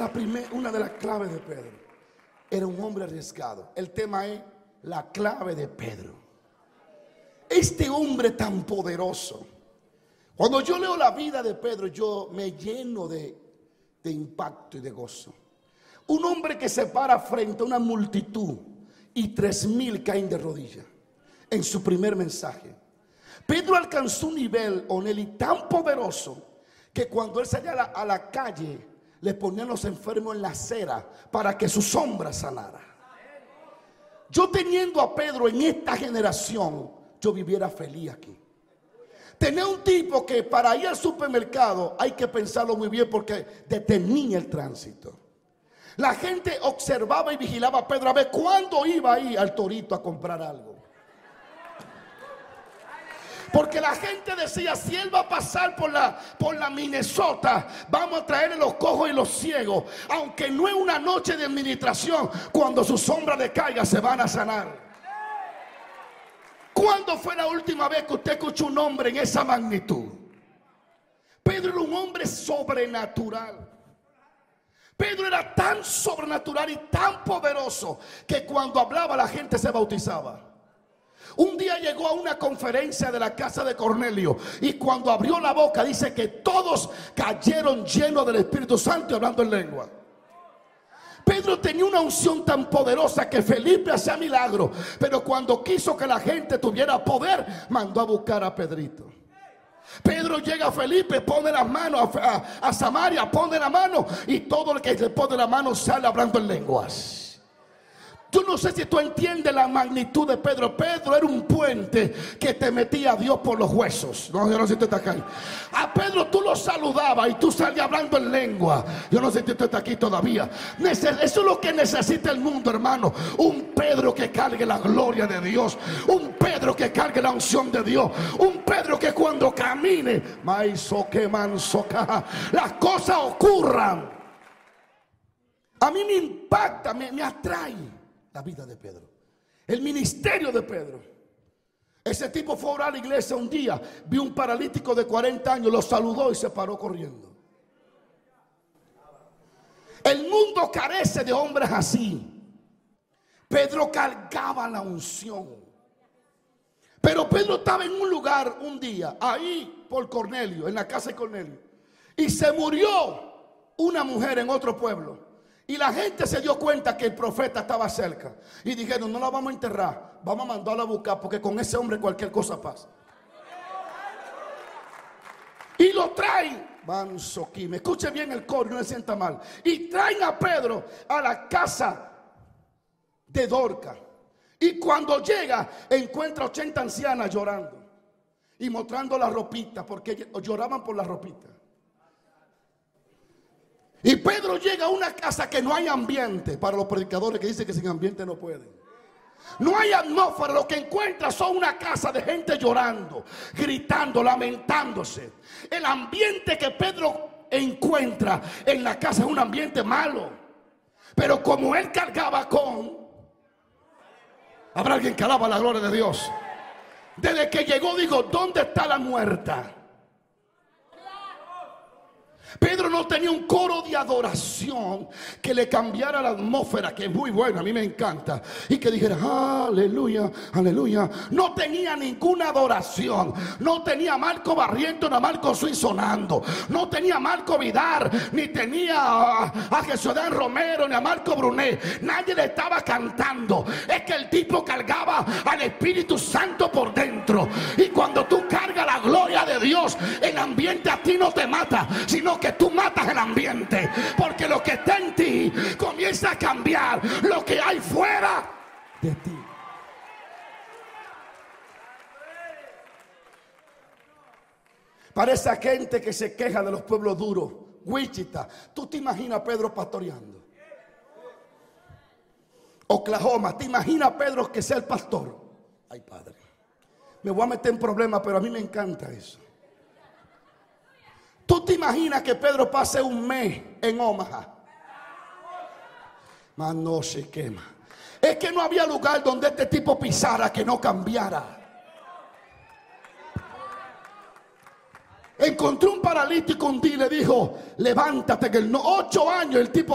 una de las claves de Pedro. Era un hombre arriesgado. El tema es la clave de Pedro. Este hombre tan poderoso. Cuando yo leo la vida de Pedro, yo me lleno de impacto y de gozo. Un hombre que se para frente a una multitud y 3,000 caen de rodillas en su primer mensaje. Pedro alcanzó un nivel, Oneli, tan poderoso que cuando él salía a la calle, le ponían los enfermos en la acera para que su sombra sanara. Yo teniendo a Pedro en esta generación, yo viviera feliz aquí. Tener un tipo que para ir al supermercado hay que pensarlo muy bien porque detenía el tránsito. La gente observaba y vigilaba a Pedro a ver cuándo iba ahí al Torito a comprar algo. Porque la gente decía, si él va a pasar por la Minnesota, vamos a traerle los cojos y los ciegos. Aunque no es una noche de administración, cuando su sombra decaiga se van a sanar. ¿Cuándo fue la última vez que usted escuchó un hombre en esa magnitud? Pedro era un hombre sobrenatural. Pedro era tan sobrenatural y tan poderoso que cuando hablaba la gente se bautizaba. Un día llegó a una conferencia de la casa de Cornelio y cuando abrió la boca dice que todos cayeron llenos del Espíritu Santo y hablando en lengua. Pedro tenía una unción tan poderosa que Felipe hacía milagros, pero cuando quiso que la gente tuviera poder, mandó a buscar a Pedrito. Pedro llega a Felipe, pone las manos a Samaria, pone la mano y todo el que le pone la mano sale hablando en lenguas. Yo no sé si tú entiendes la magnitud de Pedro. Pedro era un puente que te metía a Dios por los huesos. No, yo no sé si tú estás acá. A Pedro tú lo saludabas y tú salías hablando en lengua. Yo no sé si tú estás aquí todavía. Eso es lo que necesita el mundo, hermano. Un Pedro que cargue la gloria de Dios. Un Pedro que cargue la unción de Dios. Un Pedro que cuando camine, las cosas ocurran. A mí me impacta, me atrae la vida de Pedro, el ministerio de Pedro. Ese tipo fue a orar a la iglesia un día, vio un paralítico de 40 años, lo saludó y se paró corriendo. El mundo carece de hombres así. Pedro cargaba la unción. Pero Pedro estaba en un lugar un día, ahí por Cornelio, en la casa de Cornelio, y se murió una mujer en otro pueblo. Y la gente se dio cuenta que el profeta estaba cerca. Y dijeron, no la vamos a enterrar, vamos a mandarla a buscar, porque con ese hombre cualquier cosa pasa. Y lo traen, me escuche bien el coro, no se sienta mal. Y traen a Pedro a la casa de Dorca. Y cuando llega, encuentra 80 ancianas llorando. Y mostrando la ropita, porque lloraban por la ropita. Y Pedro llega a una casa que no hay ambiente. Para los predicadores que dicen que sin ambiente no pueden. No hay atmósfera. Lo que encuentra son una casa de gente llorando, gritando, lamentándose. El ambiente que Pedro encuentra en la casa es un ambiente malo. Pero como él cargaba con... Habrá alguien que alaba la gloria de Dios. Desde que llegó dijo, ¿dónde está la muerta? Pedro no tenía un coro de adoración que le cambiara la atmósfera, que es muy buena, a mí me encanta, y que dijera aleluya, aleluya. No tenía ninguna adoración. No tenía a Marco Barriento ni a Marco Suiz sonando. No tenía a Marco Vidar, ni tenía a Jesús Romero, ni a Marco Brunet. Nadie le estaba cantando. Es que el tipo cargaba al Espíritu Santo por dentro. Y cuando tú cargas la gloria de Dios, el ambiente a ti no te mata, sino que tú matas el ambiente, porque lo que está en ti comienza a cambiar lo que hay fuera de ti. Para esa gente que se queja de los pueblos duros, Wichita, ¿tú te imaginas a Pedro pastoreando? Oklahoma, ¿te imaginas a Pedro que sea el pastor? Ay, padre, me voy a meter en problemas, pero a mí me encanta eso. ¿Tú te imaginas que Pedro pase un mes en Omaha? Mas no se quema. Es que no había lugar donde este tipo pisara que no cambiara. Encontró un paralítico un día y le dijo, levántate, que 8 años el tipo